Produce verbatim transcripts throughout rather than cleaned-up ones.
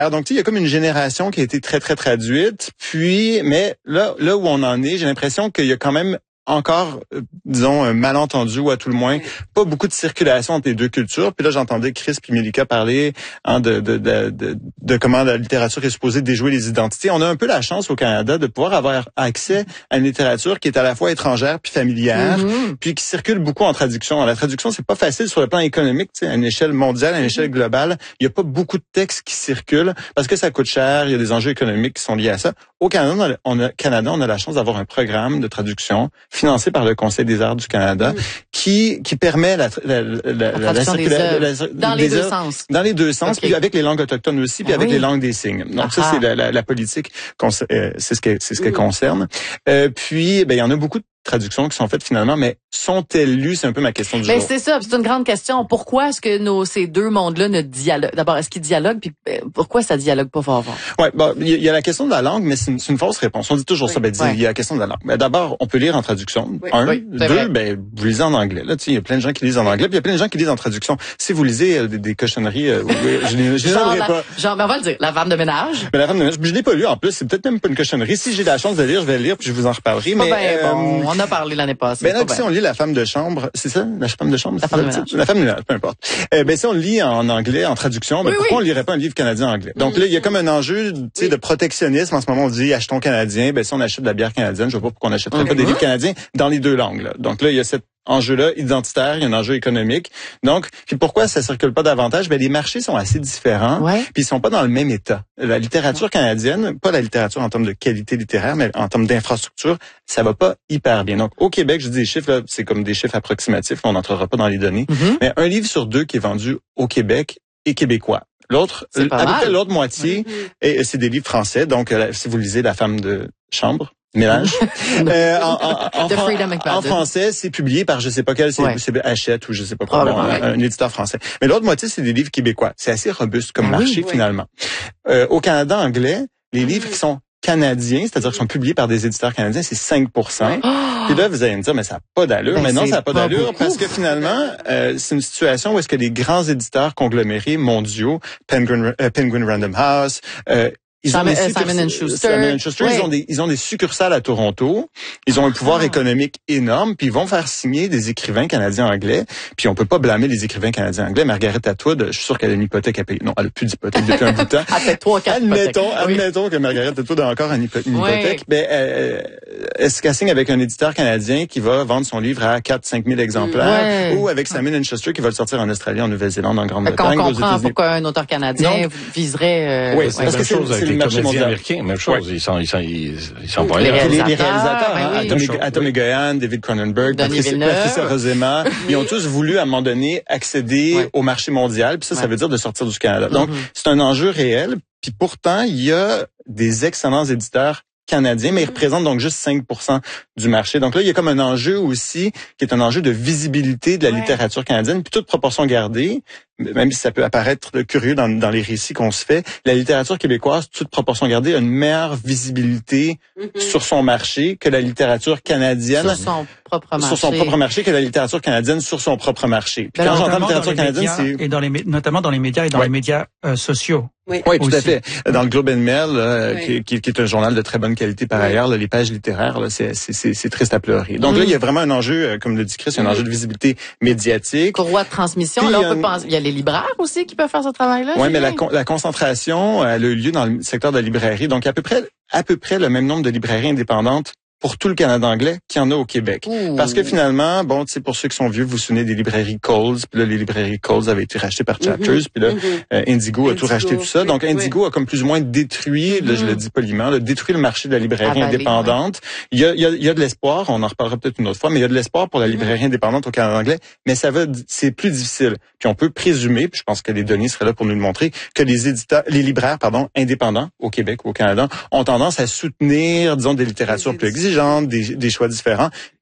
Donc, tu sais, il y a comme une génération qui a été très, très traduite. Puis, mais là, là où on en est, j'ai l'impression qu'il y a quand même encore, euh, disons, un malentendu ou à tout le moins, pas beaucoup de circulation entre les deux cultures. Puis là, j'entendais Chris puis Mélika parler hein, de, de, de, de, de comment la littérature est supposée déjouer les identités. On a un peu la chance au Canada de pouvoir avoir accès à une littérature qui est à la fois étrangère puis familière, mm-hmm. puis qui circule beaucoup en traduction. La traduction, c'est pas facile sur le plan économique, tu sais, à une échelle mondiale, à une échelle globale. Il y a pas beaucoup de textes qui circulent parce que ça coûte cher. Il y a des enjeux économiques qui sont liés à ça. Au Canada, on a, Canada, on a la chance d'avoir un programme de traduction financé par le Conseil des arts du Canada, mmh. qui qui permet la la la, la, la circulation dans les deux sens. Dans les deux sens, okay. Puis avec les langues autochtones aussi, puis ah avec oui. les langues des signes. Donc ah ça c'est la, la, la politique, euh, c'est ce que c'est ce mmh. que concerne. Euh, puis ben il y en a beaucoup de traductions qui sont faites finalement, mais sont-elles lues? C'est un peu ma question du ben, jour. C'est ça, c'est une grande question. Pourquoi est-ce que nos ces deux mondes-là ne dialoguent? D'abord, est-ce qu'ils dialoguent? Puis pourquoi ça dialogue pas fort fort? Ouais, bon, il y a la question de la langue, mais c'est une, c'est une fausse réponse. On dit toujours oui. ça, ben il ouais. y a la question de la langue. Ben, d'abord, on peut lire en traduction. Oui. Un, oui, deux, vrai. ben vous lisez en anglais. Là, tu sais, il y a plein de gens qui lisent en anglais, puis il y a plein de gens qui lisent en traduction. Si vous lisez euh, des, des cochonneries, euh, je ne les pas. Genre, ben on va le dire, la femme de ménage. Ben, la femme de ménage, je l'ai pas lu. En plus, c'est peut-être même pas une cochonnerie. Si j'ai la chance de lire, je vais le lire, puis je vous en reparlerai. Mais ben, euh, bon, on a parlé l'année passée. Ben là, si on lit La femme de chambre, c'est ça, la femme de chambre, la femme de ménage. La femme de ménage, peu importe. Euh, ben si on le lit en anglais, en traduction, ben oui, pourquoi oui. on lirait pas un livre canadien en anglais? Donc là, il y a comme un enjeu, tu sais, oui. de protectionnisme. En ce moment, on dit achetons canadien. Ben si on achète de la bière canadienne, je vois pas pourquoi on n'achèterait mm-hmm. pas des livres canadiens dans les deux langues. Là. Donc là, il y a cet enjeu-là identitaire, il y a un enjeu économique. Donc, puis pourquoi ça circule pas davantage? Ben les marchés sont assez différents, ouais. puis ils sont pas dans le même état. La littérature canadienne, pas la littérature en termes de qualité littéraire, mais en termes d'infrastructure, ça va pas hyper bien. Donc au Québec, je dis des chiffres, là, c'est comme des chiffres approximatifs, on n'entrera pas dans les données, mm-hmm. mais un livre sur deux qui est vendu au Québec est québécois. L'autre, à peu près l'autre moitié, mm-hmm. et c'est des livres français. Donc euh, si vous lisez La femme de chambre, mélange. euh, en, en, en, en, en français, c'est publié par je sais pas quel, c'est, ouais. c'est Hachette ou je sais pas quoi, bon, un, un éditeur français. Mais l'autre moitié, c'est des livres québécois. C'est assez robuste comme ah, marché, oui, finalement. Oui. Euh, au Canada anglais, les livres qui sont canadiens, c'est-à-dire qui sont publiés par des éditeurs canadiens, c'est cinq pour cent. Oh! Puis là, vous allez me dire, mais ça n'a pas d'allure. Ben, mais non, ça n'a pas, pas d'allure beaucoup. Parce que finalement, euh, c'est une situation où est-ce que les grands éditeurs conglomérés mondiaux, Penguin, euh, Penguin Random House, euh, Ils Simon, ont des euh, Simon and Schuster. Simon and Schuster. Oui. Ils ont des, ils ont des succursales à Toronto. Ils ont un pouvoir ah. économique énorme. Puis ils vont faire signer des écrivains canadiens-anglais. Puis on peut pas blâmer les écrivains canadiens-anglais. Margaret Atwood, je suis sûr qu'elle a une hypothèque à payer. Non, elle a plus d'hypothèque depuis un bout de temps. Elle trois, quatre admettons, oui. admettons que Margaret Atwood a encore une, hypo- une oui. hypothèque. Ben, euh, est-ce qu'elle signe avec un éditeur canadien qui va vendre son livre à quatre, cinq mille exemplaires, oui. ou avec Simon and Schuster qui va le sortir en Australie, en Nouvelle-Zélande, en Grande-Bretagne, aux États-Unis? On comprend pourquoi un auteur canadien Donc, viserait. Euh, oui, c'est la même chose avec les comédiens américains. Même chose, ouais. ils sont, ils sont, ils, ils sont pas là. Les, les réalisateurs, ben hein, oui. Atom Egoyan, David Cronenberg, Patricia, Patricia Rozema, ils ont tous voulu à un moment donné accéder ouais. au marché mondial, puis ça, ouais. ça veut dire de sortir du Canada. Donc, mm-hmm. c'est un enjeu réel, puis pourtant, il y a des excellents éditeurs canadiens, mais ils représentent donc juste cinq pour cent du marché. Donc là, il y a comme un enjeu aussi qui est un enjeu de visibilité de la ouais. littérature canadienne, puis toute proportion gardée, même si ça peut apparaître curieux dans, dans les récits qu'on se fait, la littérature québécoise, toute proportion gardée, a une meilleure visibilité mm-hmm. sur son marché que la littérature canadienne. Sur son propre marché. Sur son propre marché que la littérature canadienne sur son propre marché. Puis quand j'entends littérature canadienne, c'est... Et dans les, notamment dans les médias et dans ouais. les médias euh, sociaux. Oui, oui tout aussi. à fait. Dans le Globe and Mail, euh, oui. qui, qui est un journal de très bonne qualité par oui. ailleurs, là, les pages littéraires, là, c'est, c'est, c'est, c'est triste à pleurer. Donc mm. là, il y a vraiment un enjeu, comme le dit Chris, un mm. enjeu de visibilité médiatique. Courroie de transmission. Puis, là, on peut penser, il y a les libraires aussi qui peuvent faire ce travail-là. Oui, mais la, la concentration, elle a eu lieu dans le secteur de la librairie. Donc, à peu près, à peu près le même nombre de librairies indépendantes pour tout le Canada anglais qu'il y en a au Québec. Ouh. Parce que finalement, bon, tu sais, pour ceux qui sont vieux, vous vous souvenez des librairies Coles, puis là, les librairies Coles avaient été rachetées par Chapters, mm-hmm. puis là, mm-hmm. euh, Indigo, Indigo a tout racheté, tout ça. Oui, Donc, Indigo oui. a comme plus ou moins détruit, mm-hmm. là, je le dis poliment, là, détruit le marché de la librairie Avalé, indépendante. Oui. Il y a, il y a, il y a de l'espoir, on en reparlera peut-être une autre fois, mais il y a de l'espoir pour la librairie mm-hmm. indépendante au Canada anglais, mais ça va, c'est plus difficile. Puis on peut présumer, puis je pense que les données seraient là pour nous le montrer, que les éditeurs, les libraires, pardon, indépendants au Québec ou au Canada ont tendance à soutenir, disons, des littératures plus exigeantes, des, des choix différents. Puis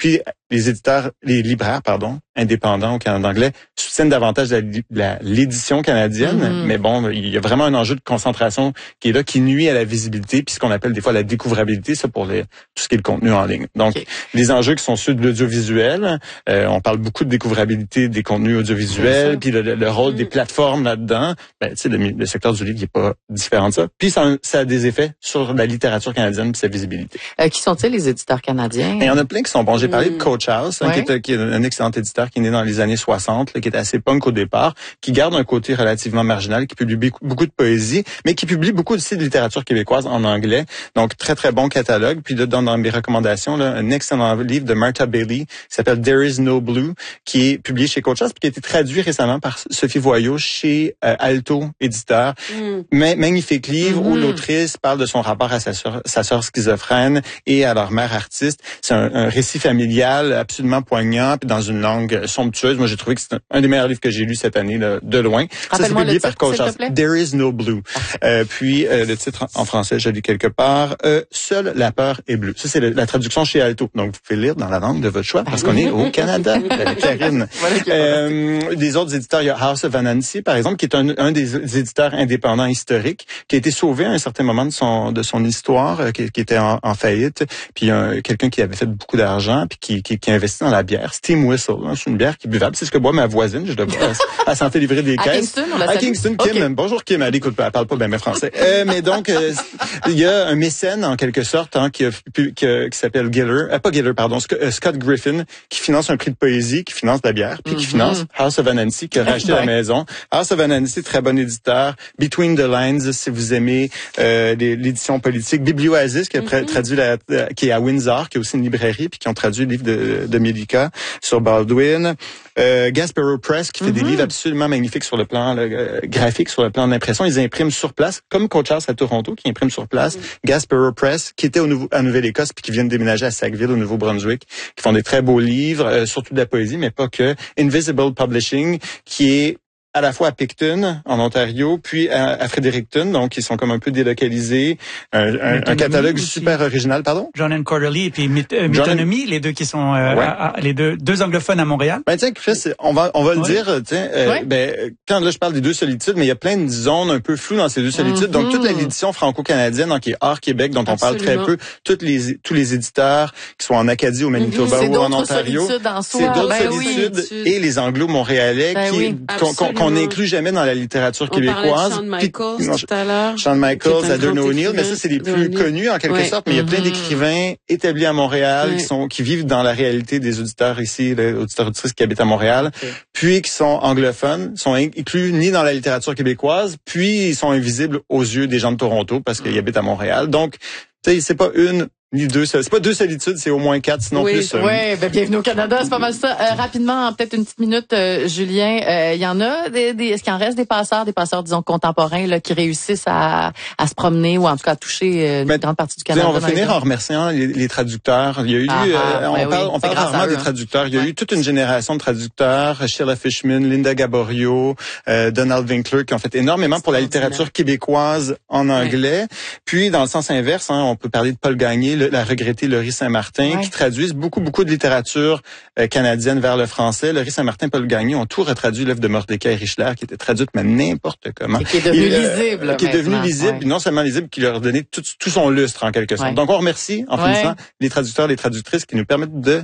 les éditeurs, les libraires, pardon, indépendants au Canada anglais, soutiennent davantage la, la, l'édition canadienne. Mm-hmm. Mais bon, il y a vraiment un enjeu de concentration qui est là, qui nuit à la visibilité, puis ce qu'on appelle des fois la découvrabilité, ça pour les, tout ce qui est le contenu en ligne. Donc, okay. les enjeux qui sont ceux de l'audiovisuel, euh, on parle beaucoup de découvrabilité des contenus audiovisuels, puis le, le rôle mm-hmm. des plateformes là-dedans. Ben, tu sais, le, le secteur du livre, il n'est pas différent de ça. Puis ça, ça a des effets sur la littérature canadienne puis sa visibilité. Euh, qui sont-ils les éditeurs canadiens? Il y en a plein qui sont bons. J'ai parlé mm. de Coach House, hein, ouais. qui, est, qui est un excellent éditeur qui est né dans les années soixante, là, qui est assez punk au départ, qui garde un côté relativement marginal, qui publie beaucoup de poésie, mais qui publie beaucoup aussi de littérature québécoise en anglais. Donc, très, très bon catalogue. Puis là, dans, dans mes recommandations, là, un excellent livre de Martha Bailey qui s'appelle There is no Blue, qui est publié chez Coach House, puis qui a été traduit récemment par Sophie Voyot chez euh, Alto, éditeur. Mm. Mais, magnifique livre mm-hmm. où l'autrice parle de son rapport à sa sœur, sa sœur schizophrène et à leur mère artiste. C'est un, un récit familial absolument poignant, puis dans une langue somptueuse. Moi, j'ai trouvé que c'est un, un des meilleurs livres que j'ai lu cette année, là, de loin. Ça, c'est publié par Coach House. There is no blue. Euh, puis, euh, le titre en français, je lis quelque part, euh, Seule la peur est bleue. Ça, c'est le, la traduction chez Alto. Donc, vous pouvez lire dans la langue de votre choix, parce qu'on est au Canada, Karine. Euh, des autres éditeurs, il y a House of Anansi, par exemple, qui est un, un des éditeurs indépendants historiques, qui a été sauvé à un certain moment de son de son histoire, euh, qui, qui était en, en faillite. Puis, euh, quelqu'un qui avait fait beaucoup d'argent, puis qui, qui, qui a investi dans la bière. Steam Whistle, hein, c'est une bière qui est buvable. C'est ce que boit ma voisine. Je dois boire. Elle s'en fait livrer des à caisses. Kingston, on la à Kingston, Kim. Okay. Bonjour Kim. Elle écoute pas, elle parle pas bien mes français. Euh, mais donc, euh, il y a un mécène en quelque sorte hein, qui, a, qui, qui s'appelle Giller, euh, pas Giller, pardon, Scott Griffin, qui finance un prix de poésie, qui finance la bière, puis mm-hmm. qui finance House of Anansi, qui a racheté la maison. House of Anansi, très bon éditeur. Between the Lines, si vous aimez euh, l'édition politique. Biblioasis, qui a mm-hmm. traduit la, qui est à Windsor, qui est aussi une librairie, puis qui ont traduit le livre de, de Medica sur Baldwin. Euh, Gaspereau Press, qui fait mm-hmm. des livres absolument magnifiques sur le plan là, euh, graphique, sur le plan d'impression. Ils impriment sur place, comme Coach House à Toronto, qui imprime sur place. Mm-hmm. Gaspereau Press, qui était au nouveau, à Nouvelle-Écosse, puis qui vient de déménager à Sackville, au Nouveau-Brunswick, qui font des très beaux livres, euh, surtout de la poésie, mais pas que. Invisible Publishing, qui est à la fois à Picton, en Ontario, puis à, à Fredericton, donc ils sont comme un peu délocalisés. Un, un, un catalogue aussi. Super original, pardon? John and Quarterly et puis Metonymy, les deux qui sont euh, ouais. à, à, les deux deux anglophones à Montréal. Ben tiens, Chris, on va on va ouais. le dire, tiens, euh, ouais. ben quand là je parle des deux solitudes, mais il y a plein de zones un peu floues dans ces deux solitudes. Mm-hmm. Donc toute l'édition franco-canadienne, donc qui est hors Québec, dont Absolument. on parle très peu, toutes les tous les éditeurs qui sont en Acadie, au Manitoba mm-hmm. ou en Ontario, c'est d'autres ben solitudes oui, et les Anglo-Montréalais ben qui oui. qu'on qu'on n'inclut jamais dans la littérature on québécoise. Shawn Michaels Puis, non, tout à l'heure. Shawn Michaels, Adorno O'Neill, mais ça c'est les plus connus en quelque ouais. sorte. Mais mm-hmm. il y a plein d'écrivains établis à Montréal ouais. qui sont qui vivent dans la réalité des auditeurs ici, les auditeurs auditrices qui habitent à Montréal, okay. puis qui sont anglophones, sont inclus ni dans la littérature québécoise, puis ils sont invisibles aux yeux des gens de Toronto parce qu'ils mm. habitent à Montréal. Donc, tu sais, c'est pas une ni deux, c'est pas deux solitudes, c'est au moins quatre, sinon oui, plus. Euh... Oui, ben bienvenue au Canada, c'est pas mal ça. Euh, rapidement, peut-être une petite minute, euh, Julien. Il euh, y en a des, des est-ce qu'il en reste des passeurs, des passeurs disons contemporains là qui réussissent à, à se promener ou en tout cas à toucher euh, une ben, grande partie du Canada. On va finir en remerciant les, les traducteurs. Il y a eu, ah, euh, on, ben parle, oui, on parle rarement des traducteurs. Il y a ouais. eu toute une génération de traducteurs, Sheila Fishman, Linda Gaborio, euh, Donald Winkler, qui ont fait énormément pour la littérature québécoise en anglais. Ouais. Puis dans le sens inverse, hein, on peut parler de Paul Gagné, le, la regrettée Laurie Saint-Martin, ouais. qui traduisent beaucoup, beaucoup de littérature euh, canadienne vers le français. Laurie Saint-Martin, Paul Gagné ont tout retraduit l'œuvre de Mordecai Richler, qui était traduite, mais n'importe comment. Et qui est devenu Et, euh, lisible. Qui est devenu lisible, ouais. non seulement lisible, qui leur a donné tout, tout son lustre, en quelque sorte. Ouais. Donc, on remercie, en ouais. finissant, les traducteurs, les traductrices qui nous permettent de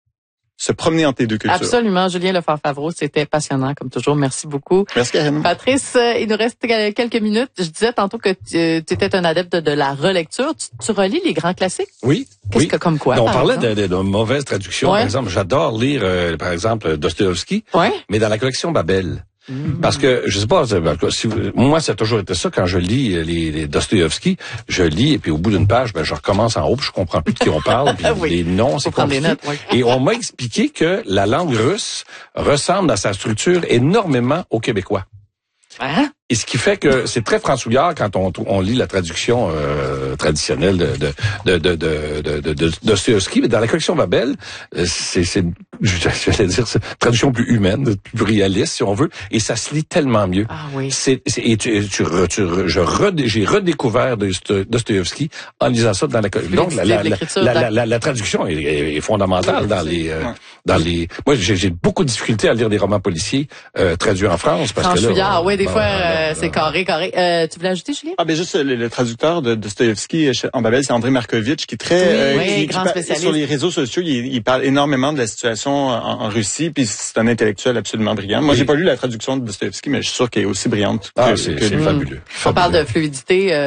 se promener entre les deux cultures. Absolument. Julien Lefebvre-Favreau, c'était passionnant, comme toujours. Merci beaucoup. Merci, Karine. Patrice, il nous reste quelques minutes. Je disais tantôt que tu étais un adepte de, de la relecture. Tu, tu relis les grands classiques? Oui. Qu'est-ce oui. que, comme quoi? Non, on parlait de, de, de mauvaises traductions. Ouais. Par exemple, j'adore lire, euh, par exemple, Dostoïevski. Ouais. Mais dans la collection Babel. Parce que, je sais pas, si vous, moi, ça a toujours été ça, quand je lis les, les Dostoïevski, je lis, et puis au bout d'une page, ben, je recommence en haut, puis je comprends plus de qui on parle, puis oui. les noms, c'est compliqué. Notes, oui. Et on m'a expliqué que la langue russe ressemble dans sa structure énormément au québécois. Hein? Et ce qui fait que c'est très francouillard quand on, on lit la traduction euh, traditionnelle de de de de de, de, de Dostoïevski, mais dans la collection Babel, c'est c'est j'allais dire c'est une traduction plus humaine, plus réaliste si on veut, et ça se lit tellement mieux. Ah oui. C'est, c'est et tu, tu, tu je redé, j'ai redécouvert Dostoïevski en lisant ça dans la donc la la la, la, la, la, la traduction est, est fondamentale dans les euh, dans les. Moi j'ai, j'ai beaucoup de difficultés à lire des romans policiers euh, traduits en France parce que là. Oui, des bon, fois euh, c'est carré, carré. Euh, tu voulais ajouter, Julien? Ah ben juste le, le traducteur de Dostoïevski en Babel, c'est André Markovitch, qui est très oui, euh, oui, qui, grand qui spécialiste. Sur les réseaux sociaux, il, il parle énormément de la situation en, en Russie, puis c'est un intellectuel absolument brillant. Moi, oui. j'ai pas lu la traduction de Dostoïevski, mais je suis sûr qu'elle est aussi brillante. Ah, que, c'est, que c'est lui. fabuleux. On fabuleux. parle de fluidité. Euh,